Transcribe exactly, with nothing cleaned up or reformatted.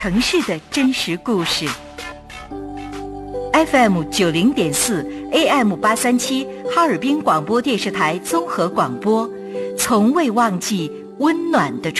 城市的真实故事。 F M 九零点四 A M 八三七哈尔滨广播电视台综合广播，从未忘记温暖的